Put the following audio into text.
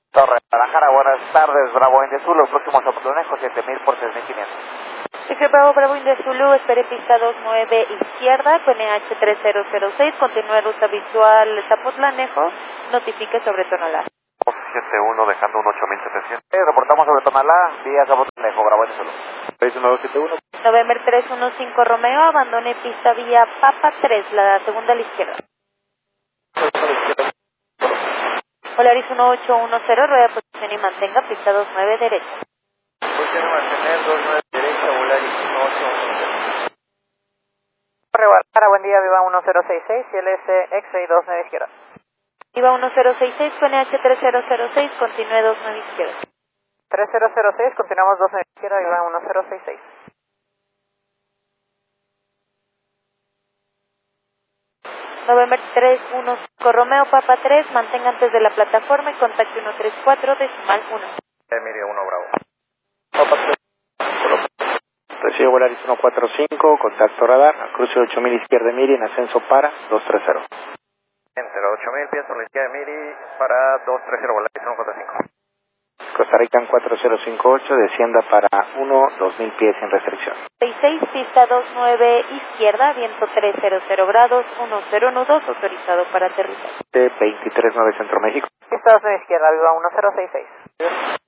Torre Guadalajara, buenas tardes, Bravo India Sur, los próximos oportunejos 7000 por 3500. Victor Bravo India Zulu, espere pista 29 izquierda, con EH 3006, continúe ruta visual Zapotlanejo, notifique sobre Tonalá. 71 dejando un 8700. Reportamos sobre Tonalá, vía Zapotlanejo, Bravo India Zulu. 6971. November 315 Romeo, abandone pista vía Papa 3, la segunda a la izquierda. Polaris 1810, rueda de posición y mantenga pista 29 derecha. Posición y mantener 29 derecha, Polaris 1810. Torre Guadalajara, buen día, Viva 1066, CLS X-Ray 29 izquierda. Viva 1066, con EH 3006, continúe 29 izquierda. 3006, continuamos 29 izquierda, Viva 1066. November 315 Romeo, Papa 3, mantenga antes de la plataforma y contacte 134, decimal 1. Mire 1 Bravo. Papa 3. Recibe Volaris 145, contacto radar, cruce 8000 izquierda de Miri en ascenso para 230. Enter, 8000 pies por la izquierda de Miri para 230, Volaris 145. Costa Rica 4058, descienda para 2000 pies sin restricción. 66, pista 29 izquierda, viento 300 grados, 10 nudos, autorizado para aterrizar. 239 Centro México. Pista 29 izquierda, Viva 1066.